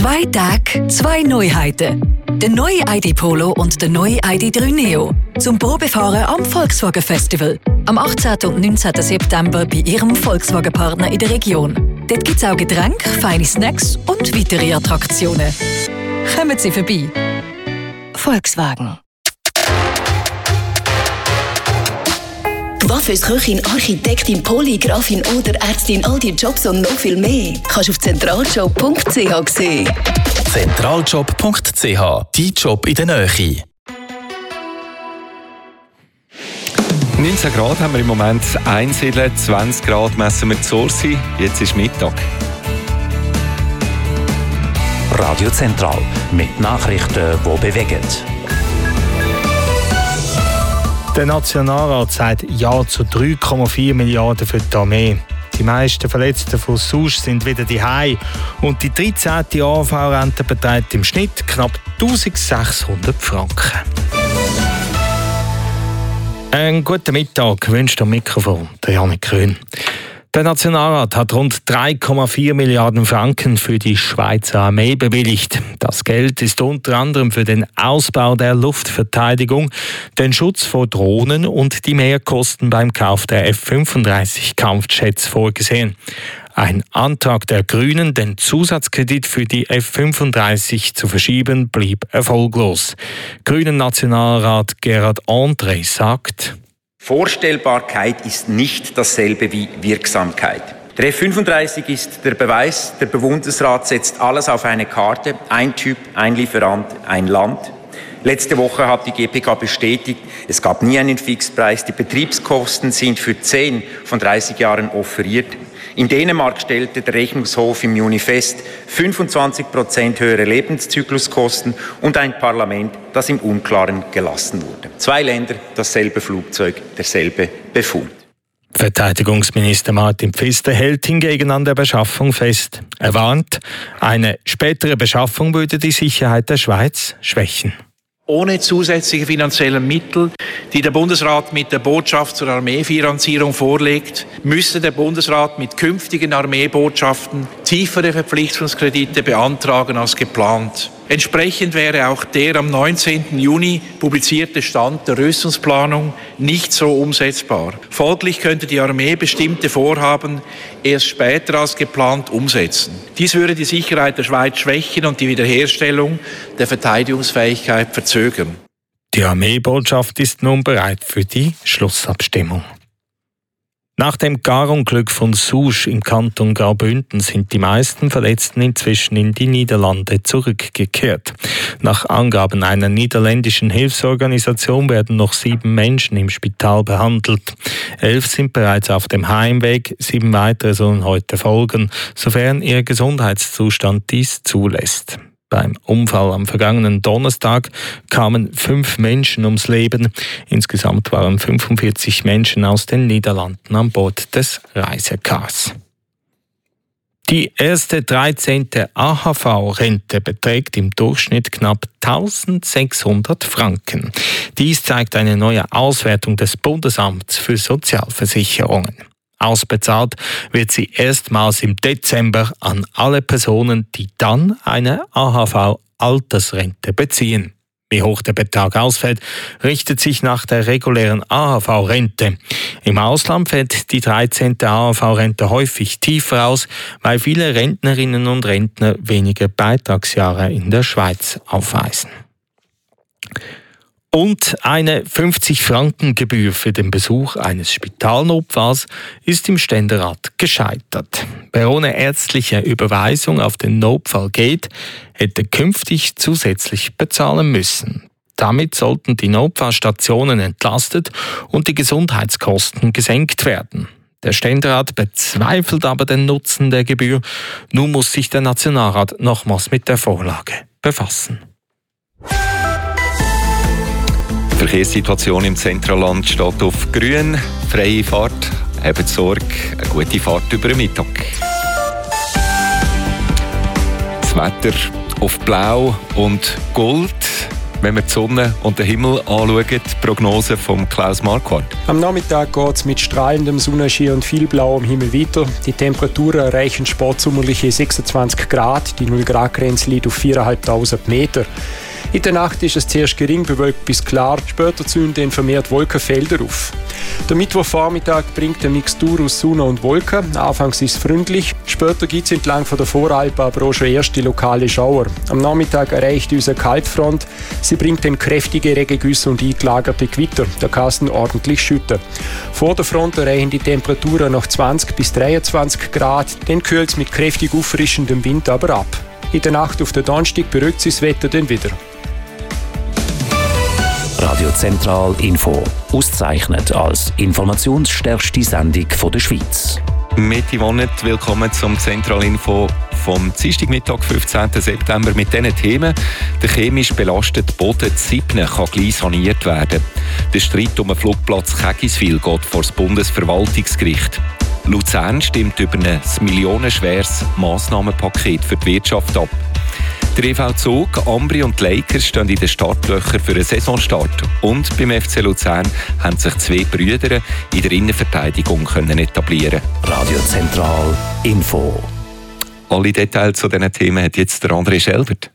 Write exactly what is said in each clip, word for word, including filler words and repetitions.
Zwei Tage, zwei Neuheiten. Der neue I D Polo und der neue I D drei Neo. Zum Probefahren am Volkswagen Festival. Am achtzehnten und neunzehnten September bei Ihrem Volkswagen-Partner in der Region. Dort gibt es auch Getränke, feine Snacks und weitere Attraktionen. Kommen Sie vorbei. Volkswagen. Coiffeuse, Architektin, Polygrafin oder Ärztin, all die Jobs und noch viel mehr kannst du auf zentraljob punkt c h sehen. zentraljob punkt c h, dein Job in der Nähe. neunzehn Grad haben wir im Moment Einsiedeln, zwanzig Grad messen wir Zursi. Jetzt ist Mittag. Radio Zentral mit Nachrichten, die bewegen. Der Nationalrat sagt Ja zu drei Komma vier Milliarden für die Armee. Die meisten Verletzten von Susch sind wieder daheim und die dreizehnte A V-Rente beträgt im Schnitt knapp eintausendsechshundert Franken. Einen guten Mittag wünscht am Mikrofon der Janik Grün. Der Nationalrat hat rund drei Komma vier Milliarden Franken für die Schweizer Armee bewilligt. Das Geld ist unter anderem für den Ausbau der Luftverteidigung, den Schutz vor Drohnen und die Mehrkosten beim Kauf der F fünfunddreißig Kampfjets vorgesehen. Ein Antrag der Grünen, den Zusatzkredit für die F fünfunddreißig zu verschieben, blieb erfolglos. Grünen-Nationalrat Gerhard André sagt: Vorstellbarkeit ist nicht dasselbe wie Wirksamkeit. Der F fünfunddreißig ist der Beweis, der Bundesrat setzt alles auf eine Karte, ein Typ, ein Lieferant, ein Land. Letzte Woche hat die G P K bestätigt, es gab nie einen Fixpreis, die Betriebskosten sind für zehn von dreißig Jahren offeriert. In Dänemark stellte der Rechnungshof im Juni fest, fünfundzwanzig Prozent höhere Lebenszykluskosten und ein Parlament, das im Unklaren gelassen wurde. Zwei Länder, dasselbe Flugzeug, derselbe Befund. Verteidigungsminister Martin Pfister hält hingegen an der Beschaffung fest. Er warnt, eine spätere Beschaffung würde die Sicherheit der Schweiz schwächen. Ohne zusätzliche finanzielle Mittel, die der Bundesrat mit der Botschaft zur Armeefinanzierung vorlegt, müsste der Bundesrat mit künftigen Armeebotschaften tiefere Verpflichtungskredite beantragen als geplant. Entsprechend wäre auch der am neunzehnten Juni publizierte Stand der Rüstungsplanung nicht so umsetzbar. Folglich könnte die Armee bestimmte Vorhaben erst später als geplant umsetzen. Dies würde die Sicherheit der Schweiz schwächen und die Wiederherstellung der Verteidigungsfähigkeit verzögern. Die Armeebotschaft ist nun bereit für die Schlussabstimmung. Nach dem Garunglück von Susch im Kanton Graubünden sind die meisten Verletzten inzwischen in die Niederlande zurückgekehrt. Nach Angaben einer niederländischen Hilfsorganisation werden noch sieben Menschen im Spital behandelt. Elf sind bereits auf dem Heimweg, sieben weitere sollen heute folgen, sofern ihr Gesundheitszustand dies zulässt. Beim Unfall am vergangenen Donnerstag kamen fünf Menschen ums Leben. Insgesamt waren fünfundvierzig Menschen aus den Niederlanden an Bord des Reisecars. Die erste dreizehnte A H V-Rente beträgt im Durchschnitt knapp eintausendsechshundert Franken. Dies zeigt eine neue Auswertung des Bundesamts für Sozialversicherungen. Ausbezahlt wird sie erstmals im Dezember an alle Personen, die dann eine A H V-Altersrente beziehen. Wie hoch der Betrag ausfällt, richtet sich nach der regulären A H V-Rente. Im Ausland fällt die dreizehnte A H V-Rente häufig tiefer aus, weil viele Rentnerinnen und Rentner weniger Beitragsjahre in der Schweiz aufweisen. Und eine fünfzig-Franken-Gebühr für den Besuch eines Spitalnotfalls ist im Ständerat gescheitert. Wer ohne ärztliche Überweisung auf den Notfall geht, hätte künftig zusätzlich bezahlen müssen. Damit sollten die Notfallstationen entlastet und die Gesundheitskosten gesenkt werden. Der Ständerat bezweifelt aber den Nutzen der Gebühr. Nun muss sich der Nationalrat nochmals mit der Vorlage befassen. Die Verkehrssituation im Zentralland steht auf grün, freie Fahrt. Habt Sorge, eine gute Fahrt über den Mittag. Das Wetter auf blau und gold. wenn wir die Sonne und den Himmel anschauen, die Prognose von Klaus Marquardt. Am Nachmittag geht es mit strahlendem Sonnenschein und viel blauem Himmel weiter. Die Temperaturen erreichen spätsommerliche sechsundzwanzig Grad. Die null Grad Grenze liegt auf viertausendfünfhundert Meter. In der Nacht ist es zuerst gering bewölkt bis klar, später ziehen dann vermehrt Wolkenfelder auf. Der Mittwochvormittag bringt eine Mixtur aus Sonne und Wolken. Anfangs ist es freundlich, später gibt es entlang von der Voralpen aber auch schon erste lokale Schauer. Am Nachmittag erreicht uns eine Kaltfront. Sie bringt dann kräftige Regengüsse und eingelagerte Gewitter. Da kann es dann ordentlich schütten. Vor der Front erreichen die Temperaturen noch zwanzig bis dreiundzwanzig Grad, dann kühlt es mit kräftig auffrischendem Wind aber ab. In der Nacht auf den Donnerstag beruhigt sich das Wetter dann wieder. Radio Zentral Info, ausgezeichnet als informationsstärkste Sendung von der Schweiz. Mitte Monat, willkommen zum Zentralinfo vom Dienstagmittag, fünfzehnten September mit diesen Themen. Der chemisch belastete Boden Zibne kann gleich saniert werden. Der Streit um den Flugplatz Kägiswil geht vor das Bundesverwaltungsgericht. Luzern stimmt über ein millionenschweres Massnahmenpaket für die Wirtschaft ab. Der E V Zug, Ambri und die Lakers stehen in den Startlöchern für einen Saisonstart. Und beim F C Luzern haben sich zwei Brüder in der Innenverteidigung können etablieren. Radio Zentral Info. Alle Details zu diesen Themen hat jetzt der André Schelbert.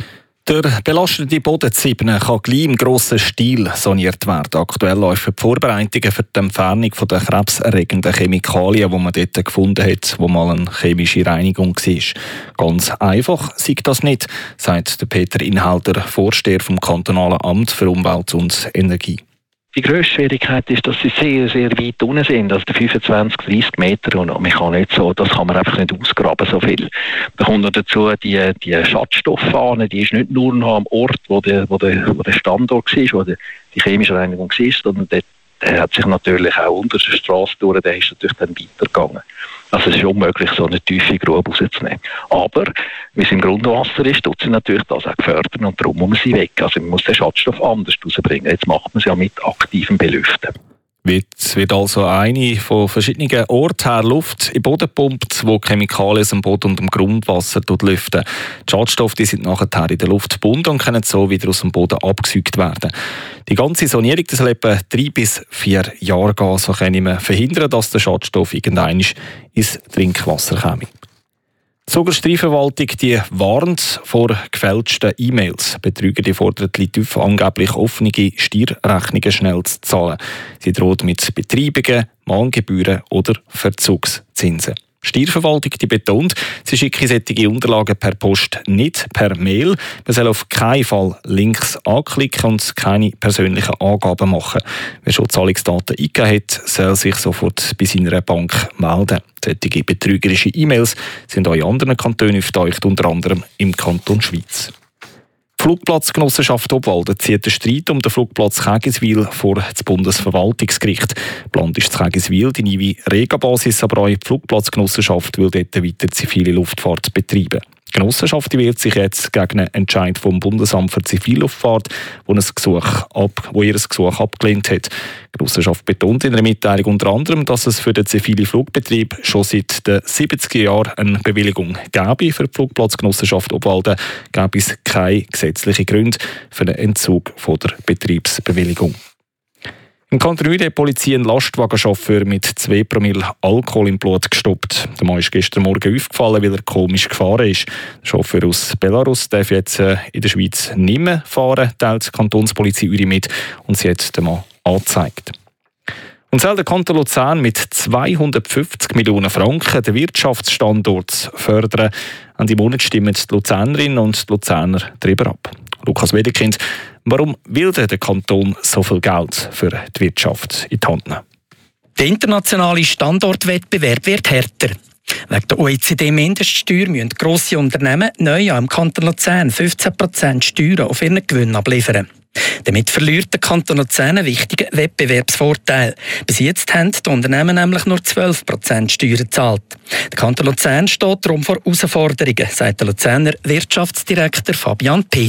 Der belastete Boden Zibne kann gleich im grossen Stil saniert werden. Aktuell laufen die Vorbereitungen für die Entfernung der krebserregenden Chemikalien, die man dort gefunden hat, wo mal eine chemische Reinigung war. Ganz einfach sei das nicht, sagt der Peter Inhalter, Vorsteher vom Kantonalen Amt für Umwelt und Energie. Die grösste Schwierigkeit ist, dass sie sehr, sehr weit unten sind, also fünfundzwanzig, dreißig Meter, und man kann nicht so, das kann man einfach nicht ausgraben, so viel. Da kommt noch dazu die, die Schadstofffahne, die ist nicht nur noch am Ort, wo der, wo der, wo der Standort war, wo der, die chemische Reinigung war, sondern der, der hat sich natürlich auch unter der Straße durch, der ist natürlich dann weitergegangen. Also es ist unmöglich, so eine tiefe Grube rauszunehmen. Aber, wie es im Grundwasser ist, tut sie natürlich das auch fördern und darum muss man sie weg. Also man muss den Schadstoff anders rausbringen. Jetzt macht man es ja mit aktivem Belüften. Es wird also eine von verschiedenen Orten her Luft in den Boden gepumpt, wo Chemikalien aus dem Boden und dem Grundwasser lüften. Die Schadstoffe die sind nachher in der Luft gebunden und können so wieder aus dem Boden abgesaugt werden. Die ganze Sanierung das soll etwa drei bis vier Jahre gehen. So können wir verhindern, dass der Schadstoff irgendwann ins Trinkwasser kommt. Die Sogar-Strafverwaltung die warnt vor gefälschten E-Mails. Betrüger die fordern die Leute auf, angeblich offene Steuerrechnungen schnell zu zahlen. Sie droht mit Betreibungen, Mahngebühren oder Verzugszinsen. Die Steuerverwaltung die betont, sie schicke solche Unterlagen per Post, nicht per Mail. Man soll auf keinen Fall Links anklicken und keine persönlichen Angaben machen. Wer schon Zahlungsdaten eingegeben hat, soll sich sofort bei seiner Bank melden. Solche betrügerische E-Mails sind auch in anderen Kantonen auftaucht, unter anderem im Kanton Schweiz. Die Flugplatzgenossenschaft Obwalden zieht den Streit um den Flugplatz Kägiswil vor das Bundesverwaltungsgericht. Geplant ist Kägiswil die neue Rega-Basis, aber auch die Flugplatzgenossenschaft will dort weiter zivile Luftfahrt betreiben. Die Genossenschaft wehrt sich jetzt gegen einen Entscheid vom Bundesamt für Zivilluftfahrt, wo, ein Gesuch ab, wo ihr ein Gesuch abgelehnt hat. Die Genossenschaft betont in einer Mitteilung unter anderem, dass es für den zivilen Flugbetrieb schon seit den siebziger Jahren eine Bewilligung gäbe. Für die Flugplatzgenossenschaft Obwalden gäbe es keine gesetzlichen Gründe für den Entzug von der Betriebsbewilligung. Im Kanton Uri hat die Polizei einen Lastwagenchauffeur mit zwei Promille Alkohol im Blut gestoppt. Der Mann ist gestern Morgen aufgefallen, weil er komisch gefahren ist. Der Chauffeur aus Belarus darf jetzt in der Schweiz nicht mehr fahren, teilt die Kantonspolizei Uri mit, und sie hat den Mann angezeigt. Und soll der Kanton Luzern mit zweihundertfünfzig Millionen Franken den Wirtschaftsstandort fördern, an die Monat stimmen die Luzernerinnen und die Luzerner darüber ab. Lukas Wedekind, warum will der Kanton so viel Geld für die Wirtschaft in die Hand nehmen? Der internationale Standortwettbewerb wird härter. Wegen der O E C D-Mindeststeuer müssen grosse Unternehmen neu am Kanton Luzern fünfzehn Prozent Steuern auf ihren Gewinn abliefern. Damit verliert der Kanton Luzern einen wichtigen Wettbewerbsvorteil. Bis jetzt haben die Unternehmen nämlich nur zwölf Prozent Steuern gezahlt. Der Kanton Luzern steht darum vor Herausforderungen, sagt der Luzerner Wirtschaftsdirektor Fabian Peter.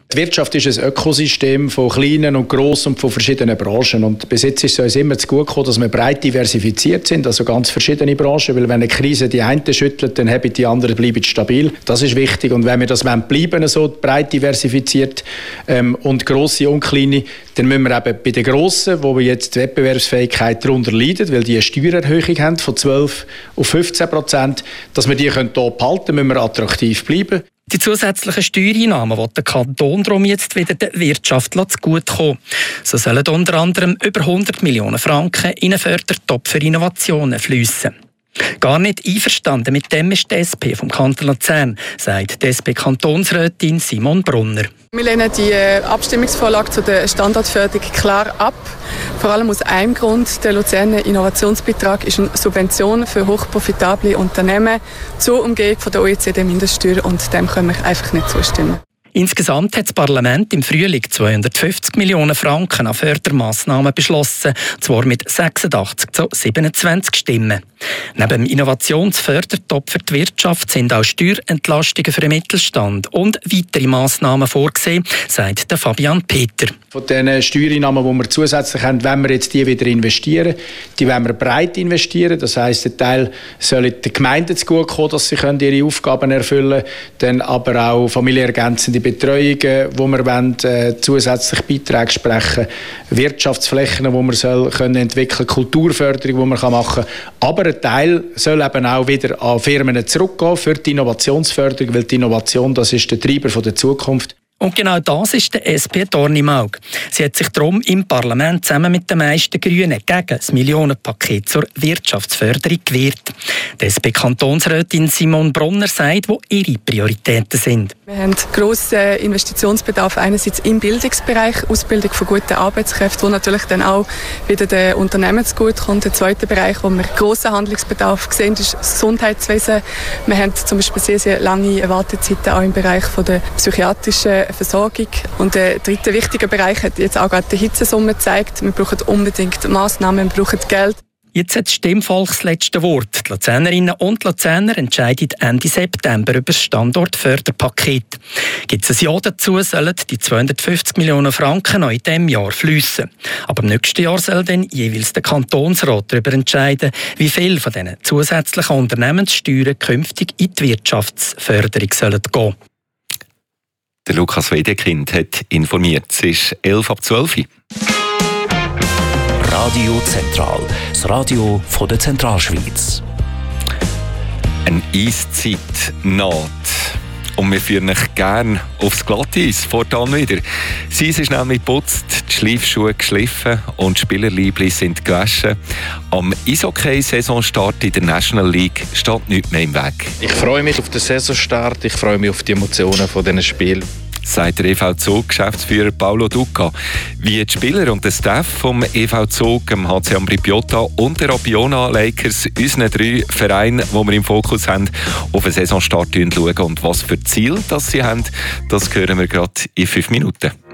Die Wirtschaft ist ein Ökosystem von kleinen und grossen und von verschiedenen Branchen. Und bis jetzt ist es uns immer zu gut gekommen, dass wir breit diversifiziert sind, also ganz verschiedene Branchen. Weil wenn eine Krise die einen schüttelt, dann haben die anderen bleiben stabil. Das ist wichtig. Und wenn wir das bleiben, so breit diversifiziert ähm, und grosse und kleine, dann müssen wir eben bei den Grossen, wo wir jetzt die Wettbewerbsfähigkeit darunter leiden, weil die eine Steuererhöhung haben von zwölf auf fünfzehn Prozent, dass wir die können hier behalten, müssen wir attraktiv bleiben. Die zusätzlichen Steuereinnahmen will der Kanton darum jetzt wieder der Wirtschaft zugutekommen. So sollen unter anderem über hundert Millionen Franken in einen Fördertopf für Innovationen fließen. Gar nicht einverstanden mit dem ist die S P vom Kanton Luzern, sagt die S P-Kantonsrätin Simon Brunner. Wir lehnen die Abstimmungsvorlage zu der Standortförderung klar ab. Vor allem aus einem Grund. Der Luzerner Innovationsbeitrag ist eine Subvention für hochprofitable Unternehmen zur Umgehung der O E C D-Mindeststeuer und dem können wir einfach nicht zustimmen. Insgesamt hat das Parlament im Frühling zweihundertfünfzig Millionen Franken an Fördermaßnahmen beschlossen, zwar mit sechsundachtzig zu siebenundzwanzig Stimmen. Neben dem Innovationsfördertopf für die Wirtschaft sind auch Steuerentlastungen für den Mittelstand und weitere Massnahmen vorgesehen, sagt der Fabian Peter. Von den Steuereinnahmen, die wir zusätzlich haben, wenn wir jetzt die wieder investieren, die wollen wir breit investieren. Das heisst, der Teil soll den Gemeinden zugutekommen, dass sie ihre Aufgaben erfüllen können, dann aber auch familienergänzende Betreuungen, wo wir wollen, äh, zusätzlich Beiträge sprechen, Wirtschaftsflächen, die man soll können entwickeln, Kulturförderung, die man machen kann. Aber ein Teil soll eben auch wieder an Firmen zurückgehen für die Innovationsförderung, weil die Innovation, das ist der Treiber der Zukunft. Und genau das ist der S P Dorn im Auge. Sie hat sich darum im Parlament zusammen mit den meisten Grünen gegen das Millionenpaket zur Wirtschaftsförderung gewehrt. Die S P-Kantonsrätin Simon Brunner sagt, wo ihre Prioritäten sind. Wir haben grossen Investitionsbedarf einerseits im Bildungsbereich, Ausbildung von guten Arbeitskräften, wo natürlich dann auch wieder den Unternehmen zugutekommt. Der zweite Bereich, wo wir grossen Handlungsbedarf sehen, ist das Gesundheitswesen. Wir haben zum Beispiel sehr, sehr lange Wartezeiten auch im Bereich von der psychiatrischen Versorgung. Und der dritte wichtige Bereich hat jetzt auch gerade die Hitzesommer gezeigt. Wir brauchen unbedingt Massnahmen, wir brauchen Geld. Jetzt hat das Stimmvolk das letzte Wort. Die Luzernerinnen und Luzerner entscheiden Ende September über das Standortförderpaket. Gibt es ein Ja dazu, sollen die zweihundertfünfzig Millionen Franken noch in diesem Jahr fließen. Aber im nächsten Jahr soll dann jeweils der Kantonsrat darüber entscheiden, wie viel von diesen zusätzlichen Unternehmenssteuern künftig in die Wirtschaftsförderung sollen gehen. Der Lukas Wedekind hat informiert. Es ist elf ab zwölf. Radio Zentral, das Radio von der Zentralschweiz. Eine Eiszeit naht. Und wir führen euch gerne aufs Glatteis, fortan wieder. Das Eis ist nämlich geputzt, die Schleifschuhe geschliffen und die Spielerliebli sind gewaschen. Am Eishockey-Saisonstart in der National League steht nichts mehr im Weg. Ich freue mich auf den Saisonstart, ich freue mich auf die Emotionen von diesen Spielen. Sagt der E V Zug Geschäftsführer Paolo Duca. Wie die Spieler und der Staff vom E V Zug, dem H C Ambri Piotta und der Rapiona Lakers, unseren drei Vereinen, die wir im Fokus haben, auf den Saisonstart schauen und was für Ziele das sie haben, das hören wir gerade in fünf Minuten.